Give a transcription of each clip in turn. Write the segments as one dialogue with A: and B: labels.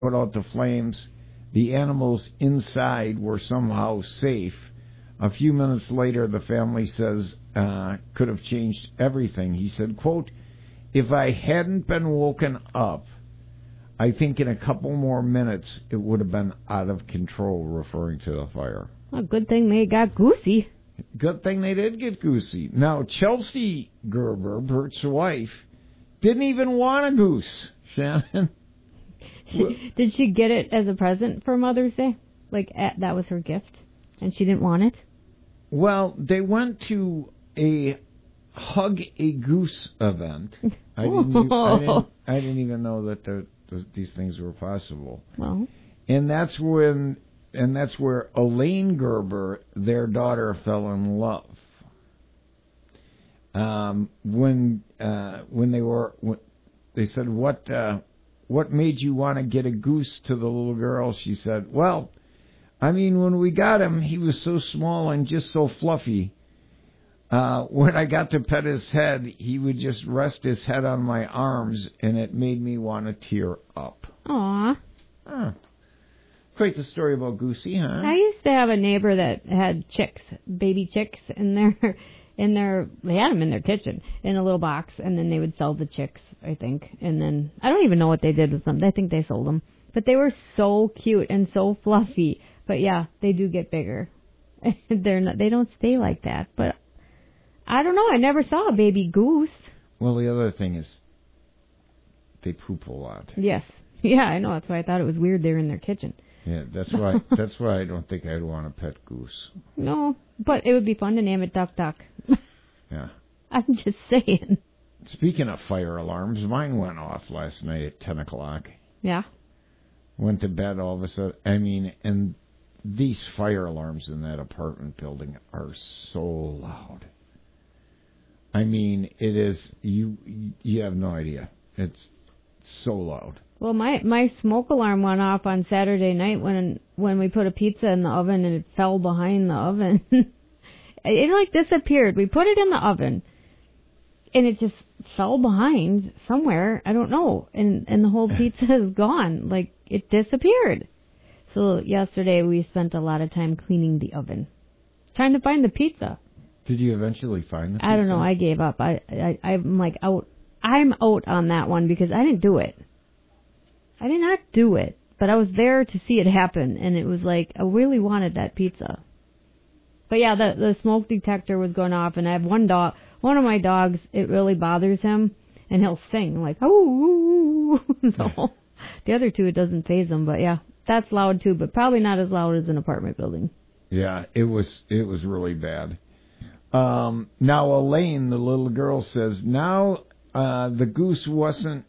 A: put out the flames. The animals inside were somehow safe. A few minutes later, the family says, could have changed everything. He said, quote, "If I hadn't been woken up, I think in a couple more minutes it would have been out of control," referring to the fire.
B: Well, good thing they got Goosey.
A: Good thing they did get Goosey. Now, Chelsea Gerber, Bert's wife, didn't even want a goose, Shannon.
B: Did she get it as a present for Mother's Day? Like, that was her gift, and she didn't want it?
A: Well, they went to a Hug a Goose event. I didn't even know that these things were possible.
B: Well,
A: and that's where Elaine Gerber, their daughter, fell in love. When they said, what made you want to get a goose to the little girl? She said, well, I mean, when we got him, he was so small and just so fluffy. When I got to pet his head, he would just rest his head on my arms, and it made me want to tear up.
B: Aww.
A: Huh. Quite the story about Goosey, huh?
B: I used to have a neighbor that had chicks, baby chicks, they had them in their kitchen in a little box, and then they would sell the chicks, I think. And then I don't even know what they did with them. I think they sold them. But they were so cute and so fluffy. But yeah, they do get bigger. They don't stay like that. But I don't know. I never saw a baby goose.
A: Well, the other thing is they poop a lot.
B: Yes. Yeah, I know. That's why I thought it was weird they were in their kitchen.
A: Yeah, that's why I don't think I'd want a pet goose.
B: No, but it would be fun to name it Duck Duck.
A: Yeah.
B: I'm just saying.
A: Speaking of fire alarms, mine went off last night at 10 o'clock.
B: Yeah.
A: Went to bed all of a sudden. I mean, and these fire alarms in that apartment building are so loud. I mean, it is, you have no idea. It's so loud.
B: Well, my smoke alarm went off on Saturday night when we put a pizza in the oven and it fell behind the oven. It like disappeared. We put it in the oven and it just fell behind somewhere. I don't know. And the whole pizza is gone. Like, it disappeared. So yesterday we spent a lot of time cleaning the oven, trying to find the pizza.
A: Did you eventually find the pizza?
B: I don't know. I gave up. I'm like out. I'm out on that one because I didn't do it. I did not do it, but I was there to see it happen, and it was like I really wanted that pizza. But yeah, the smoke detector was going off, and I have one of my dogs, it really bothers him, and he'll sing like, oh. So the other two, it doesn't faze them, but yeah, that's loud too, but probably not as loud as an apartment building.
A: Yeah, it was really bad. Now Elaine, the little girl, says now the goose wasn't.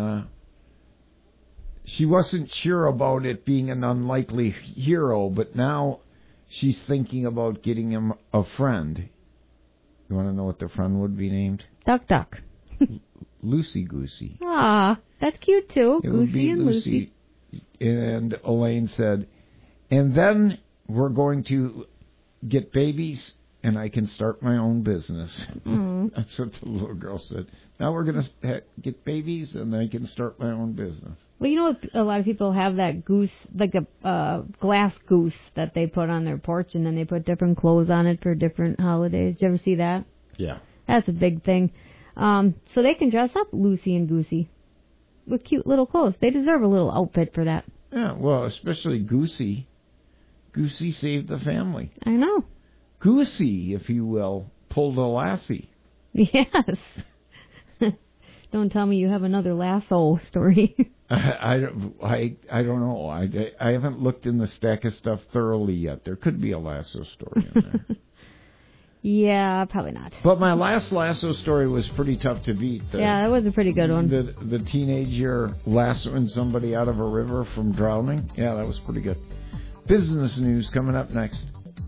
A: She wasn't sure about it being an unlikely hero, but now she's thinking about getting him a friend. You want to know what the friend would be named?
B: Duck Duck.
A: Lucy Goosey.
B: Ah, that's cute too.
A: It would be Lucy. And Elaine said, and then we're going to get babies and I can start my own business.
B: Mm.
A: That's what the little girl said. Now we're going to get babies and I can start my own business.
B: Well, you know, a lot of people have that goose, like a glass goose that they put on their porch, and then they put different clothes on it for different holidays. Did you ever see that?
A: Yeah.
B: That's a big thing. So they can dress up Lucy and Goosey with cute little clothes. They deserve a little outfit for that.
A: Yeah, well, especially Goosey. Goosey saved the family.
B: I know.
A: Goosey, if you will, pulled a lassie.
B: Yes. Don't tell me you have another lasso story.
A: I don't know. I haven't looked in the stack of stuff thoroughly yet. There could be a lasso story in there.
B: Yeah, probably not.
A: But my last lasso story was pretty tough to beat.
B: Yeah, that was a pretty good one.
A: The teenager lassoing somebody out of a river from drowning. Yeah, that was pretty good. Business news coming up next.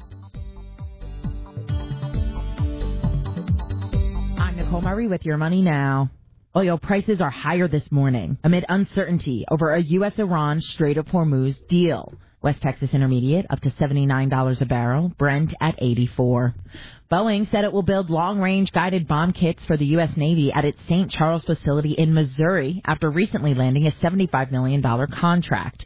C: I'm Nicole Murray with Your Money Now. Oil prices are higher this morning amid uncertainty over a U.S.-Iran Strait of Hormuz deal. West Texas Intermediate up to $79 a barrel. Brent at 84. Boeing said it will build long-range guided bomb kits for the U.S. Navy at its St. Charles facility in Missouri after recently landing a $75 million contract.